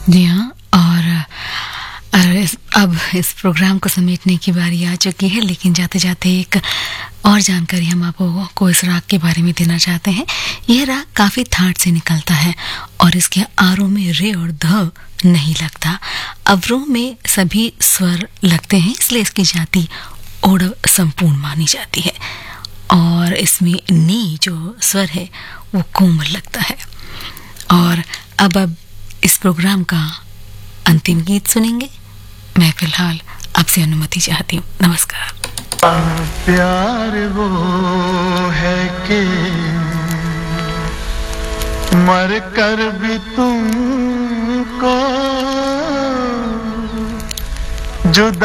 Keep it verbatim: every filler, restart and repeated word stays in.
जी हाँ, और और इस, अब इस प्रोग्राम को समेटने की बारी आ चुकी है, लेकिन जाते जाते एक और जानकारी हम आपको को इस राग के बारे में देना चाहते हैं। यह राग काफ़ी थाट से निकलता है और इसके आरों में रे और ध नहीं लगता। अवरों में सभी स्वर लगते हैं, इसलिए इसकी जाति ओढ़व संपूर्ण मानी जाती है और इसमें नी जो स्वर है वो कोमल लगता है। और अब अब इस प्रोग्राम का अंतिम गीत सुनेंगे। मैं फिलहाल आपसे अनुमति चाहती हूँ। नमस्कार। प्यार वो है कि मर कर भी तुमको जुदा